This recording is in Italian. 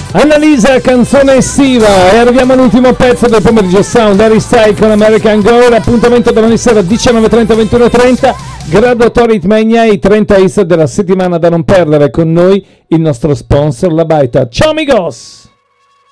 Annalisa, canzone estiva, e arriviamo all'ultimo pezzo del pomeriggio sound. Harry Styles con American Girl. Appuntamento domani sera 19:30 21:30, graduatoria Itmania, i 30 hits della settimana da non perdere. Con noi il nostro sponsor, la Baita. Ciao amigos!